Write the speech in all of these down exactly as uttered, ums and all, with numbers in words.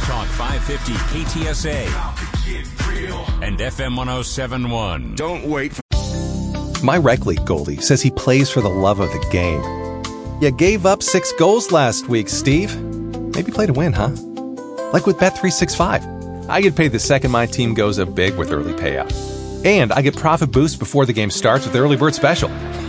Talk five fifty K T S A and F M one oh seven point one. Don't wait for... My rec league goalie says he plays for the love of the game. You gave up six goals last week, Steve. Maybe play to win, huh? Like with Bet three sixty-five. I get paid the second my team goes up big with early payout. And I get profit boost before the game starts with the early bird special.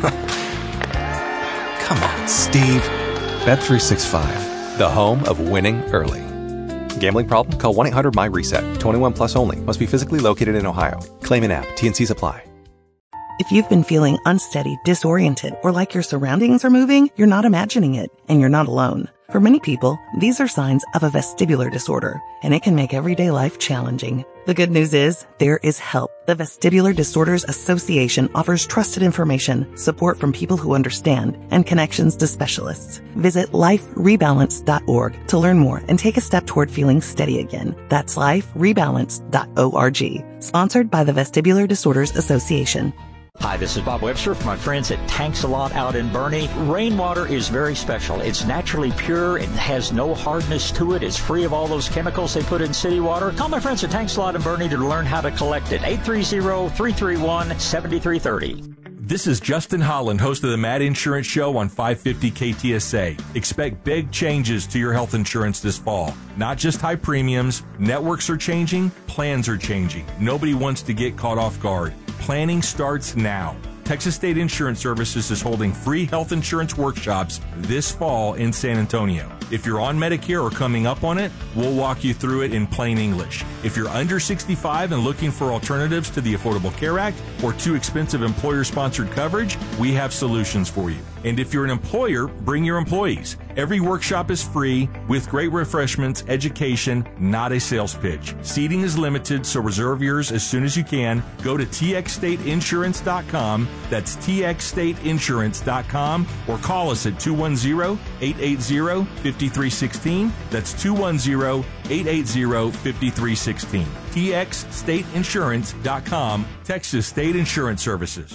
Come on, Steve. Bet three sixty-five, the home of winning early. Gambling problem? Call one eight hundred my reset. twenty-one plus only. Must be physically located in Ohio. Claim an app. T N Cs apply. If you've been feeling unsteady, disoriented, or like your surroundings are moving, you're not imagining it, and you're not alone. For many people, these are signs of a vestibular disorder, and it can make everyday life challenging. The good news is, there is help. The Vestibular Disorders Association offers trusted information, support from people who understand, and connections to specialists. Visit life rebalance dot org to learn more and take a step toward feeling steady again. That's life rebalance dot org. Sponsored by the Vestibular Disorders Association. Hi, this is Bob Webster from my friends at Tanks A Lot out in Bernie. Rainwater is very special. It's naturally pure. It has no hardness to it. It's free of all those chemicals they put in city water. Call my friends at Tanks A Lot in Bernie to learn how to collect it. eight three zero, three three one, seven three three zero. This is Justin Holland, host of the Mad Insurance Show on five fifty K T S A. Expect big changes to your health insurance this fall. Not just high premiums. Networks are changing. Plans are changing. Nobody wants to get caught off guard. Planning starts now. Texas State Insurance Services is holding free health insurance workshops this fall in San Antonio. If you're on Medicare or coming up on it, we'll walk you through it in plain English. If you're under sixty-five and looking for alternatives to the Affordable Care Act or too expensive employer-sponsored coverage, we have solutions for you. And if you're an employer, bring your employees. Every workshop is free with great refreshments, education, not a sales pitch. Seating is limited, so reserve yours as soon as you can. Go to T X state insurance dot com. That's T X state insurance dot com or call us at two one zero, eight eight zero, five three one six. That's two one zero, eight eight zero, five three one six. T X state insurance dot com, Texas State Insurance Services.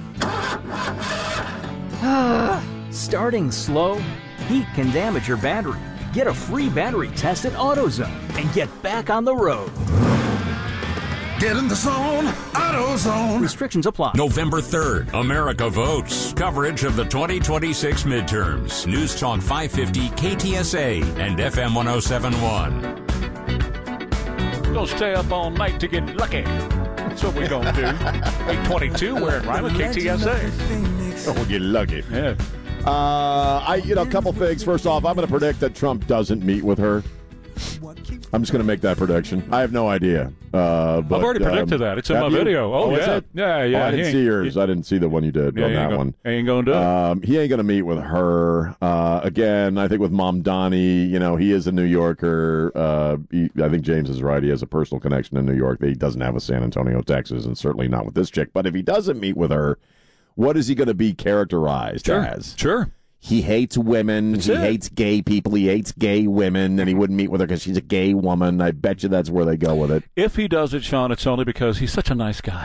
Starting slow? Heat can damage your battery. Get a free battery test at AutoZone and get back on the road. Get in the zone, AutoZone. Restrictions apply. November third, America votes. Coverage of the twenty twenty-six midterms. News Talk five fifty K T S A and F M one oh seven point one. We'll stay up all night to get lucky. That's what we're going to do. eight twenty-two, we're at Ryman K T S A. Oh, we'll get lucky. Yeah. Uh, I, you know, a couple things. First off, I'm going to predict that Trump doesn't meet with her. I'm just going to make that prediction. I have no idea. Uh, but, I've already predicted um, that. It's in my you? video. Oh, oh yeah. It? Yeah, yeah. Oh, I didn't see yours. He, I didn't see the one you did yeah, on that gonna, one. He ain't going to do it. Um, he ain't going to meet with her. Uh, again, I think with Mom Donnie, you know, he is a New Yorker. Uh, he, I think James is right. He has a personal connection in New York that he doesn't have with San Antonio, Texas, and certainly not with this chick. But if he doesn't meet with her, what is he going to be characterized sure. as? Sure. He hates women. That's he it. hates gay people. He hates gay women, and he wouldn't meet with her because she's a gay woman. I bet you that's where they go with it. If he does it, Sean, it's only because he's such a nice guy.